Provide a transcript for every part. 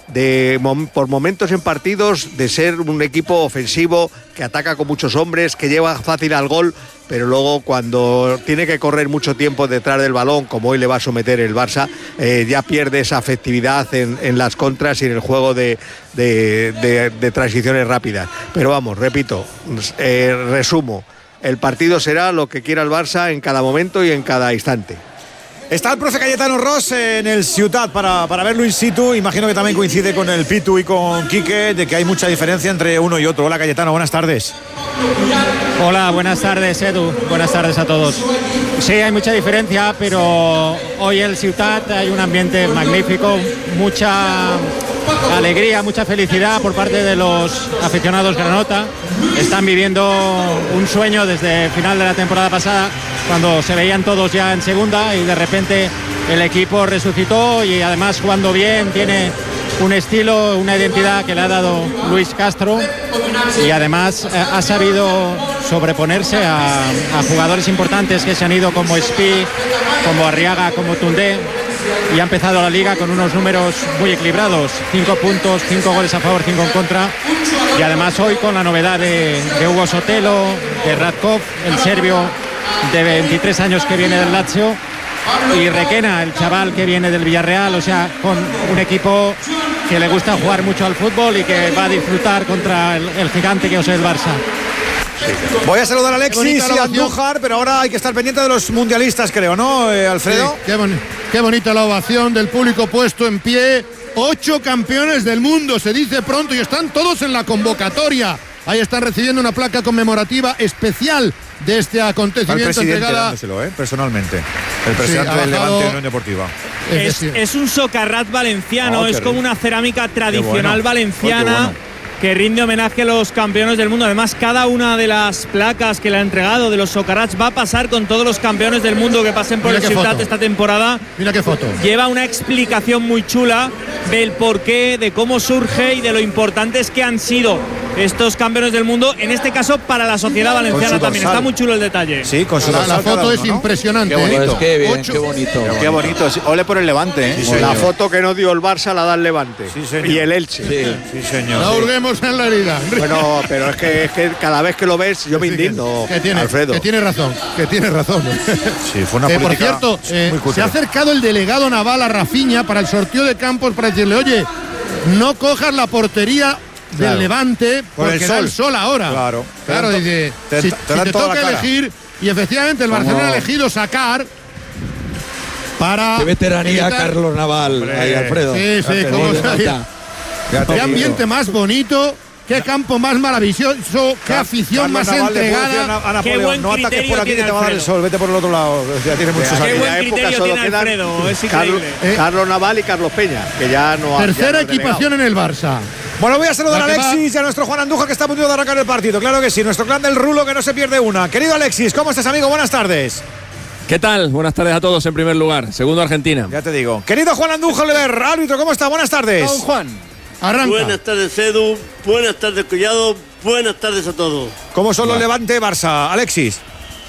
por momentos en partidos de ser un equipo ofensivo que ataca con muchos hombres, que lleva fácil al gol, pero luego cuando tiene que correr mucho tiempo detrás del balón, como hoy le va a someter el Barça, ya pierde esa efectividad en las contras y en el juego de transiciones rápidas. Pero vamos, repito, resumo, el partido será lo que quiera el Barça en cada momento y en cada instante. Está el profe Cayetano Ros en el Ciutat para verlo in situ. Imagino que también coincide con el Pitu y con Quique de que hay mucha diferencia entre uno y otro. Hola Cayetano, buenas tardes. Hola, buenas tardes Edu, buenas tardes a todos. Sí, hay mucha diferencia, pero hoy en el Ciutat hay un ambiente magnífico, mucha alegría, mucha felicidad por parte de los aficionados granota. Están viviendo un sueño desde el final de la temporada pasada, cuando se veían todos ya en segunda y de repente el equipo resucitó y además jugando bien, tiene un estilo, una identidad que le ha dado Luis Castro y además ha sabido sobreponerse a jugadores importantes que se han ido como Espí, como Arriaga, como Tundé, y ha empezado la liga con unos números muy equilibrados, 5 puntos, 5 goles a favor, 5 en contra, y además hoy con la novedad de Hugo Sotelo, de Radkov, el serbio de 23 años que viene del Lazio, y Requena, el chaval que viene del Villarreal, o sea, con un equipo que le gusta jugar mucho al fútbol y que va a disfrutar contra el gigante que es el Barça. Voy a saludar a Alexis y a Andújar, pero ahora hay que estar pendiente de los mundialistas, creo, ¿no, Alfredo? Sí, qué bonita la ovación del público puesto en pie. 8 campeones del mundo, se dice pronto, y están todos en la convocatoria. Ahí están recibiendo una placa conmemorativa especial de este acontecimiento entregada personalmente. El presidente del Levante Unión Deportiva. Es un socarrat valenciano, es como una cerámica tradicional valenciana que rinde homenaje a los campeones del mundo. Además, cada una de las placas que le ha entregado de los socarrats va a pasar con todos los campeones del mundo que pasen por el Ciutat esta temporada. Mira qué foto. Lleva una explicación muy chula del porqué, de cómo surge y de lo importantes que han sido estos campeones del mundo, en este caso para la sociedad valenciana también. Está muy chulo el detalle. Sí, con su la foto es impresionante. Qué bonito, qué bien, qué bonito. Qué bonito. Ole por el Levante, ¿eh? Sí, la foto que no dio el Barça la da el Levante. Sí, y el Elche. Sí, señor. No hurguemos en la herida. Bueno, pero es que cada vez que lo ves yo me indigno, Alfredo. Que tiene razón. Sí, fue una política. Por cierto, se ha acercado el delegado naval a Rafinha para el sorteo de campos para decirle, oye, no cojas la portería del Levante porque da el sol ahora. Claro, dice, si te toca elegir, y efectivamente el Barcelona ha elegido sacar para... Qué veteranía Carlos Naval, ahí, Alfredo. Sí, cómo qué ambiente más bonito, qué campo más maravilloso, qué afición más entregada. Qué buen no ataques por aquí que te va a dar el sol, vete por el otro lado. Ya tiene muchos años. Qué buen criterio tiene Alfredo, es increíble. Carlos Naval y Carlos Peña, que ya no tercera equipación en el Barça. Bueno, voy a saludar a Alexis y a nuestro Juan Andújar, que está a punto de arrancar el partido. Claro que sí, nuestro clan del Rulo, que no se pierde una. Querido Alexis, ¿cómo estás, amigo? Buenas tardes. ¿Qué tal? Buenas tardes a todos en primer lugar. Segundo, Argentina. Ya te digo. Querido Juan Andújar, árbitro, ¿cómo está? Buenas tardes. Don Juan. Arranca. Buenas tardes, Edu. Buenas tardes, Collado. Buenas tardes a todos. ¿Cómo son los Levante-Barça, Alexis?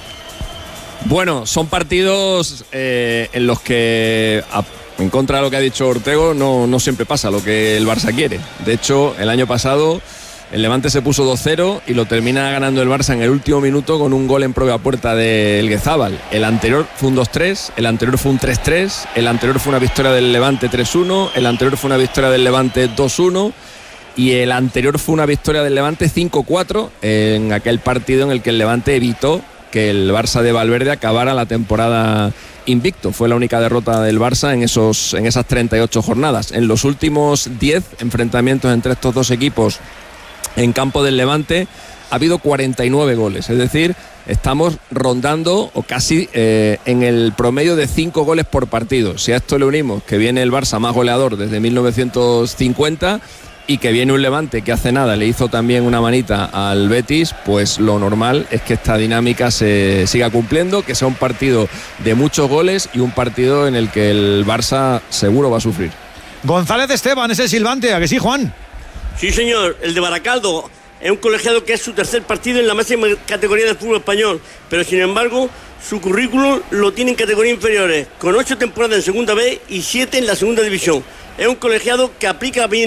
Bueno, son partidos en los que, en contra de lo que ha dicho Ortego, no siempre pasa lo que el Barça quiere. De hecho, el año pasado el Levante se puso 2-0 y lo termina ganando el Barça en el último minuto con un gol en propia puerta de Elguezábal. El anterior fue un 2-3, el anterior fue un 3-3, el anterior fue una victoria del Levante 3-1, el anterior fue una victoria del Levante 2-1 y el anterior fue una victoria del Levante 5-4 en aquel partido en el que el Levante evitó que el Barça de Valverde acabara la temporada invicto. Fue la única derrota del Barça en esas 38 jornadas. En los últimos 10 enfrentamientos entre estos dos equipos en campo del Levante ha habido 49 goles, es decir, estamos rondando o casi en el promedio de 5 goles por partido. Si a esto le unimos que viene el Barça más goleador desde 1950 y que viene un Levante que hace nada le hizo también una manita al Betis, pues lo normal es que esta dinámica se siga cumpliendo, que sea un partido de muchos goles y un partido en el que el Barça seguro va a sufrir. González Esteban es el silbante, ¿a que sí, Juan? Sí, señor, el de Baracaldo. Es un colegiado que es su tercer partido en la máxima categoría del fútbol español, pero sin embargo su currículum lo tiene en categorías inferiores, con 8 temporadas en segunda B y 7 en la segunda división. Es un colegiado que aplica bien